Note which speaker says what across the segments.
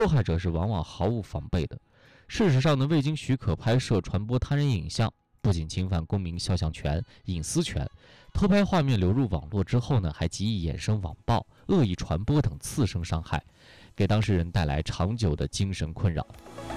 Speaker 1: 受害者是往往毫无防备的。事实上呢，未经许可拍摄、传播他人影像，不仅侵犯公民肖像权、隐私权，偷拍画面流入网络之后呢，还极易衍生网暴、恶意传播等次生伤害，给当事人带来长久的精神困扰。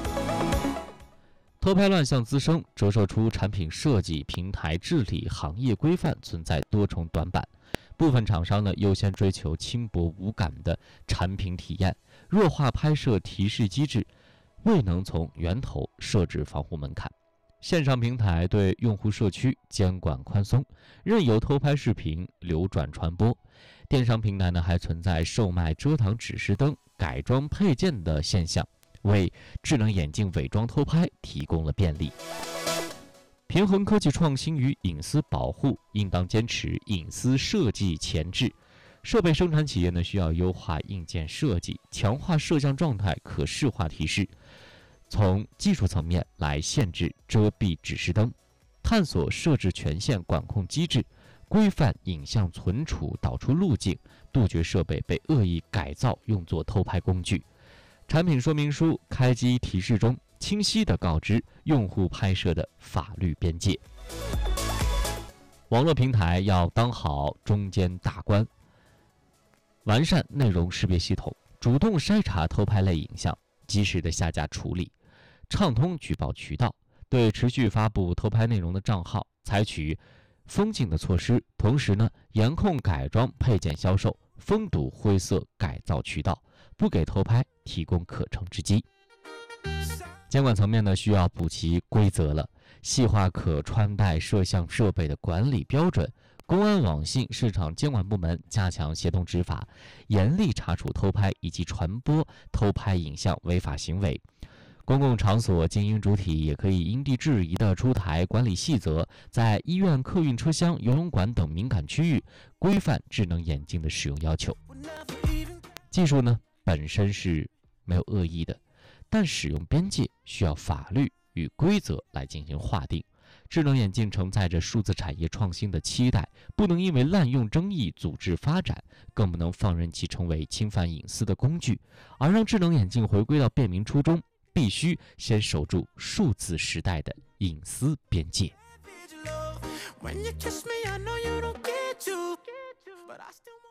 Speaker 1: 偷拍乱象滋生，折射出产品设计、平台治理、行业规范存在多重短板。部分厂商呢，优先追求轻薄无感的产品体验，弱化拍摄提示机制，未能从源头设置防护门槛。线上平台对用户社区监管宽松，任由偷拍视频流转传播。电商平台呢，还存在售卖遮挡指示灯、改装配件的现象，为智能眼镜伪装偷拍提供了便利。平衡科技创新与隐私保护，应当坚持隐私设计前置。设备生产企业呢，需要优化硬件设计，强化摄像状态可视化提示，从技术层面来限制遮蔽指示灯，探索设置权限管控机制，规范影像存储导出路径，杜绝设备被恶意改造用作偷拍工具。产品说明书、开机提示中清晰地告知用户拍摄的法律边界。网络平台要当好中间大关，完善内容识别系统，主动筛查偷拍类影像，及时的下架处理，畅通举报渠道，对持续发布偷拍内容的账号采取封禁的措施，同时呢，严控改装配件销售，封堵灰色改造渠道，不给偷拍提供可乘之机。监管层面呢，需要补齐规则了，细化可穿戴摄像设备的管理标准，公安、网信、市场监管部门加强协同执法，严厉查处偷拍以及传播偷拍影像违法行为。公共场所经营主体也可以因地制宜地出台管理细则，在医院客运车厢、游泳馆等敏感区域规范智能眼镜的使用要求。技术呢，本身是没有恶意的，但使用边界需要法律与规则来进行划定。智能眼镜承载着数字产业创新的期待，不能因为滥用争议阻滞发展，更不能放任其成为侵犯隐私的工具。而让智能眼镜回归到便民初衷，必须先守住数字时代的隐私边界。When you kiss me, I know you don't get to, but I still